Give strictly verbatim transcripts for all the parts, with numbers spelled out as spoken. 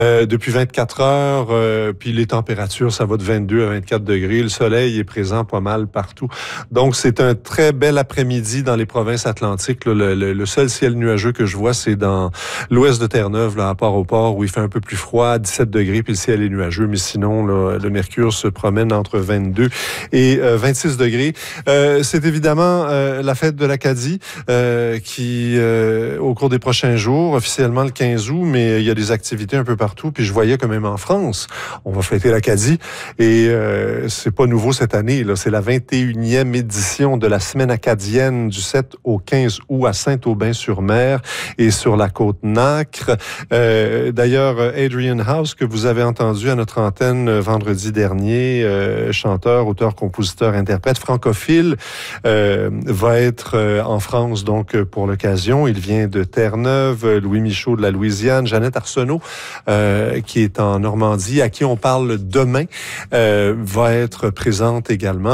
Euh, depuis vingt-quatre heures, euh, puis les températures, ça va de vingt-deux à vingt-quatre degrés. Le soleil est présent pas mal partout. Donc, c'est un très bel après-midi dans les provinces atlantiques. Là, le, le, le seul ciel nuageux que je vois, c'est dans l'ouest de Terre-Neuve, là, à Port-au-Port, où il fait un peu plus froid, dix-sept degrés, puis le ciel est nuageux. Mais sinon, là, le mercure se promène entre vingt-deux et euh, vingt-six degrés. Euh, c'est évidemment euh, la fête de l'Acadie euh, qui, euh, au cours des prochains jours, officiellement le quinze août, mais il y a des activités un peu partout. Puis je voyais que même en France, on va fêter l'Acadie. Et euh, c'est pas nouveau cette année. Là, c'est la vingt et unième édition de la Semaine acadienne du sept au quinze août à Saint-Aubin-sur-Mer et sur la côte Nacre. Euh, d'ailleurs, Adrian House, que vous avez entendu à notre antenne vendredi dernier, euh, chanteur, auteur, compositeur, interprète francophile, euh, va être euh, en France donc pour l'occasion. Il vient de Terre-Neuve, Louis Michaud de la Louisiane, Jeannette Arsenault, euh, qui est en Normandie, à qui on parle demain, euh, va être présente également.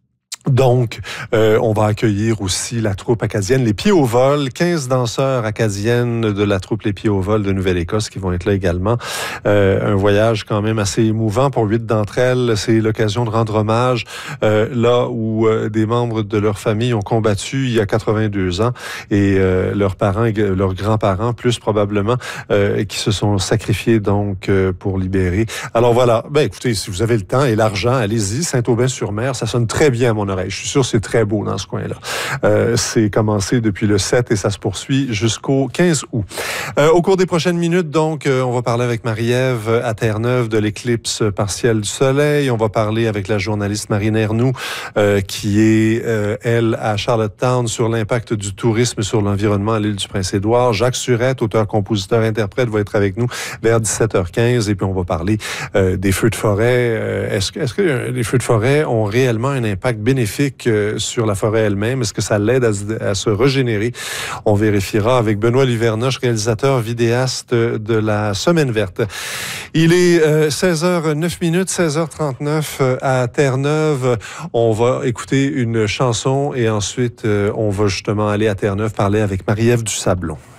Donc, euh, on va accueillir aussi la troupe acadienne Les Pieds au vol, quinze danseurs acadiennes de la troupe Les Pieds au vol de Nouvelle-Écosse qui vont être là également. Euh, un voyage quand même assez émouvant pour huit d'entre elles. C'est l'occasion de rendre hommage euh, là où euh, des membres de leur famille ont combattu il y a quatre-vingt-deux ans et euh, leurs parents, et leurs grands-parents plus probablement, euh, qui se sont sacrifiés donc euh, pour libérer. Alors voilà, ben écoutez, si vous avez le temps et l'argent, allez-y, Saint-Aubin-sur-Mer, ça sonne très bien à mon oreille. Je suis sûr que c'est très beau dans ce coin-là. Euh, c'est commencé depuis le sept et ça se poursuit jusqu'au quinze août. Euh, au cours des prochaines minutes, donc, euh, on va parler avec Marie-Ève à Terre-Neuve de l'éclipse partielle du soleil. On va parler avec la journaliste Marine Ernoux, euh, qui est, euh, elle, à Charlottetown, sur l'impact du tourisme sur l'environnement à l'île du Prince-Édouard. Jacques Surette, auteur, compositeur, interprète, va être avec nous vers dix-sept heures quinze. Et puis, on va parler euh, des feux de forêt. Euh, est-ce que, est-ce que euh, les feux de forêt ont réellement un impact bénéfique sur la forêt elle-même? Est-ce que ça l'aide à, à se régénérer? On vérifiera avec Benoît Livernoche, réalisateur vidéaste de la Semaine verte. Il est euh, seize heures neuf minutes, seize heures trente-neuf euh, à Terre-Neuve. On va écouter une chanson et ensuite euh, on va justement aller à Terre-Neuve parler avec Marie-Ève du Sablon.